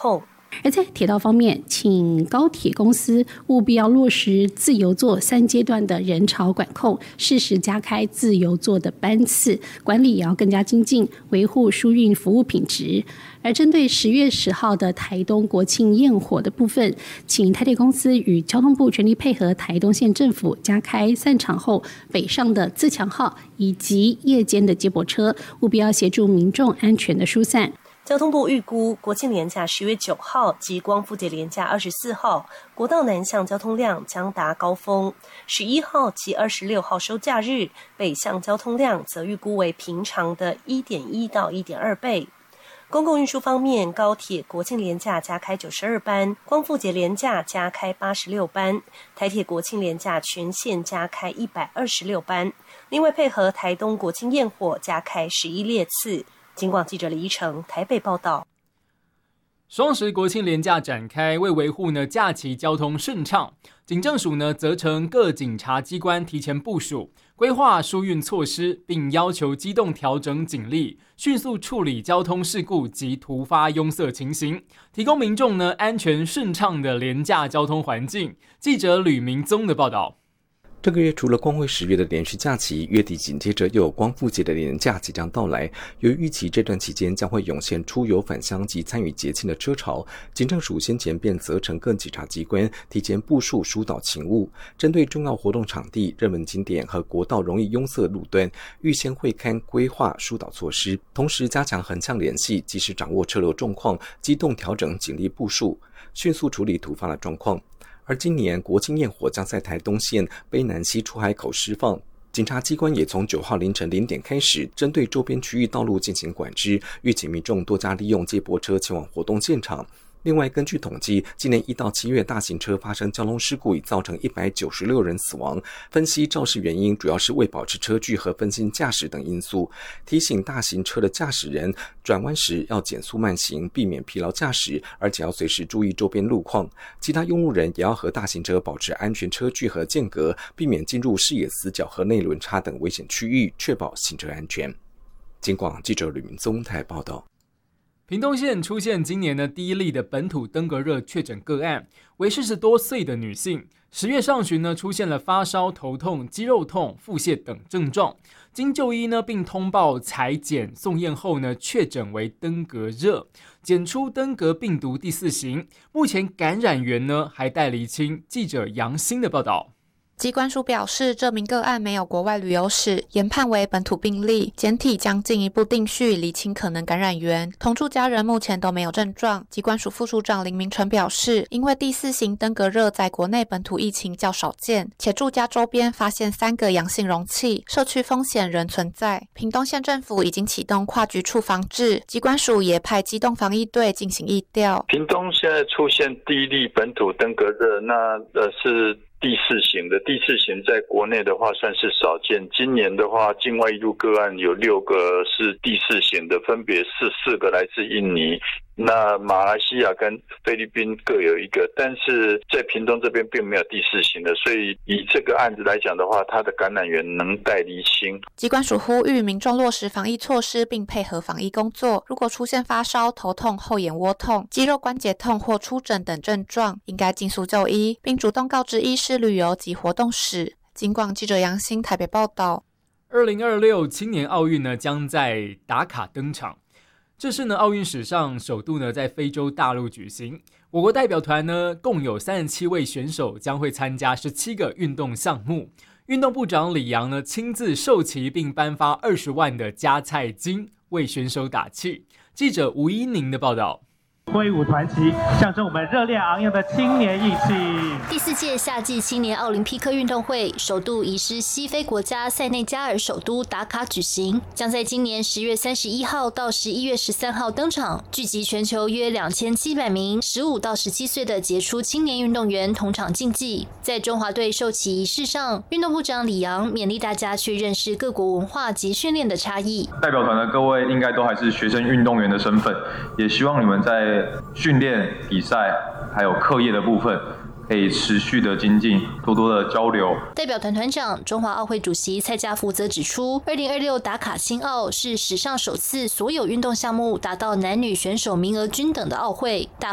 控。 而在铁道方面，请高铁公司务必要落实自由座3阶段的人潮管控，适时加开自由座的班次，管理也要更加精进，维护疏运服务品质。而针对10月10号的台东国庆焰火的部分，请台铁公司与交通部全力配合台东县政府，加开散场后北上的自强号以及夜间的接驳车，务必要协助民众安全的疏散。 交通部预估国庆连假10月9号及光复节连假24号，国道南向交通量将达高峰；11号及26号收假日，北向交通量则预估为平常的 1.1 到 1.2 倍。公共运输方面，高铁国庆连假加开92班，光复节连假加开86班，台铁国庆连假全线加开126班，另外配合台东国庆焰火加开11列次。警广记者李依成台北报道。 双十国庆连假展开，为维护假期交通顺畅，警政署责成各警察机关提前部署，规划疏运措施，并要求机动调整警力，迅速处理交通事故及突发拥塞情形，提供民众安全顺畅的连假交通环境。记者吕明宗的报道。 这个月除了光辉10月的连续假期，月底紧接着又有光复节的连假即将到来。由于预期这段期间将会涌现出游返乡及参与节庆的车潮，警政署先前便责成各警察机关提前部署疏导勤务，针对重要活动场地、热门景点和国道容易拥塞路段，预先会勘规划疏导措施，同时加强横向联系，及时掌握车流状况，机动调整警力部署，迅速处理突发的状况。而今年国庆焰火将在台东县卑南溪出海口释放，警察机关也从9号凌晨0点开始，针对周边区域道路进行管制，预请民众多加利用接驳车前往活动现场。另外，根据统计，今年1到7月大型车发生交通事故已造成196人死亡。分析肇事原因主要是为保持车距和分心驾驶等因素，提醒大型车的驾驶人转弯时要减速慢行，避免疲劳驾驶，而且要随时注意周边路况。其他用路人也要和大型车保持安全车距和间隔，避免进入视野死角和内轮差等危险区域，确保行车安全。警广记者吕明宗台报道。 屏东县出现今年第一例的本土登革热确诊个案，为40多岁的女性。10月上旬出现了发烧、头痛、肌肉痛、腹泻等症状，经就医并通报采检送验后确诊为登革热，检出登革病毒第4型，目前感染源还待厘清。记者杨欣的报道。 疾管署表示，这名个案没有国外旅游史，研判为本土病例，检体将进一步定序，厘清可能感染源。同住家人目前都没有症状。疾管署副署长林明成表示，因为第4型登革热在国内本土疫情较少见，且住家周边发现3个阳性容器，社区风险仍存在。屏东县政府已经启动跨局处防治，疾管署也派机动防疫队进行疫调。 屏东现在出现第一例本土登革热，那是第4型的。第4型在国内的话算是少见，今年的话境外移入个案有6个是第4型的，分别是4个来自印尼，那马来西亚跟菲律宾各有1个，但是在屏东这边并没有第4型的，所以以这个案子来讲的话，它的感染源能待厘清。 疾管署呼吁民众落实防疫措施，并配合防疫工作。如果出现发烧、头痛、后眼窝痛、肌肉关节痛或出疹等症状，应该尽速就医，并主动告知医师旅游及活动史。警广记者杨欣台北报道。 2026青年奥运将在达卡登场。这是奥运史上首度在非洲大陆举行。我国代表团共有37位选手，将会参加17个运动项目。运动部长李扬亲自授旗，并颁发20万的加菜金，为选手打气。记者吴一宁的报道。 挥舞团旗，象征我们热烈昂扬的青年义气。 第4届夏季青年奥林匹克运动会首度移师西非国家塞内加尔首都达卡举行，将在今年10月31号到11月13号登场，聚集全球约2700名15到17岁的杰出青年运动员同场竞技。在中华队授旗仪式上，运动部长李扬勉励大家去认识各国文化及训练的差异。 代表团的各位应该都还是学生运动员的身份，也希望你们在训练、比赛还有课业的部分可以持续的精进，多多的交流。 代表团团长、中华奥会主席蔡家福则指出，2026达卡新奥是史上首次所有运动项目达到男女选手名额均等的奥会。大